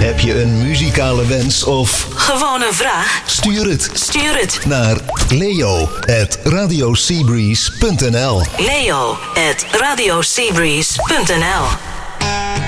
Heb je een muzikale wens of gewoon een vraag? Stuur het naar leo@radioseabreeze.nl. leo@radioseabreeze.nl